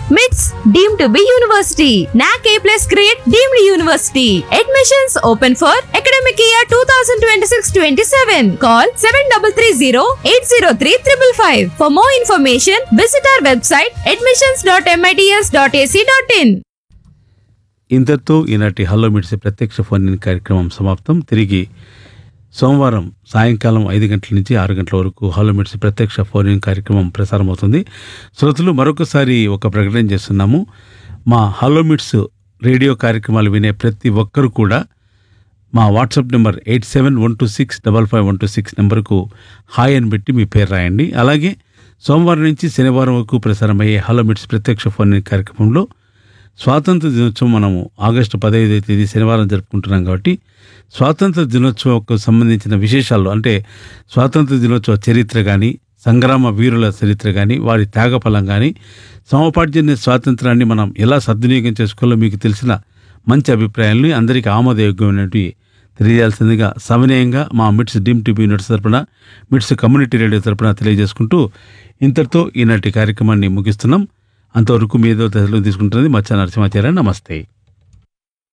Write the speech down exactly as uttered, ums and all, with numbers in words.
MITS deemed to be university. N A C A plus grade deemed university. Admissions open for academic year twenty twenty-six twenty-seven. Call seven three three zero eight zero three five five five. For more information, visit our website admissions dot mits dot a c dot in. ఇంతతో ఈనాటి hello మిట్స్ ప్రత్యక్ష phone in కార్యక్రమం సమాప్తం. తిరిగి సోమవారం సాయంకాలం ఐదు గంటల నుంచి ఆరు గంటల వరకు హలో మిట్స్ ప్రత్యక్ష ఫోన్ ఇన్ కార్యక్రమం ప్రసారం అవుతుంది. శ్రోతలు, మరొకసారి ఒక ప్రకటన చేస్తున్నాము. మా హలో మిట్స్ రేడియో కార్యక్రమాలు వినే ప్రతి ఒక్కరు కూడా మా WhatsApp number eight seven one two six double five one two six నెంబర్కు హాయ్ అని పెట్టి మీ పేరు రాయండి. అలాగే సోమవారం నుంచి శనివారం వరకు ప్రసారమయ్యే హలో మిట్స్ ప్రత్యక్ష ఫోన్ ఇన్ కార్యక్రమంలో స్వాతంత్ర దినోత్సవం మనము ఆగస్టు పదహైదవ తేదీ శనివారం జరుపుకుంటున్నాం కాబట్టి స్వాతంత్ర దినోత్సవంకు సంబంధించిన విశేషాలు, అంటే స్వాతంత్ర దినోత్సవ చరిత్ర కానీ, సంగ్రామ వీరుల చరిత్ర కానీ, వారి త్యాగఫలం కానీ, సమపాఠ్యన్య స్వాతంత్రాన్ని మనం ఎలా సద్వినియోగం చేసుకోవాలో మీకు తెలిసిన మంచి అభిప్రాయాలని అందరికీ ఆమోదయోగ్యమైనవి తెలియజేయాల్సిందిగా సవినయంగా మా మిట్స్ డీమ్ టీవీ యూనిట్స్ తరపున, మిట్స్ కమ్యూనిటీ రేడియో తరపున తెలియజేసుకుంటూ ఇంతటితో ఈనాటి కార్యక్రమాన్ని ముగిస్తున్నాం. అంతవరకు మీదో దశలో తీసుకుంటున్నది మచ్చ నరసింహాచార్య. నమస్తే.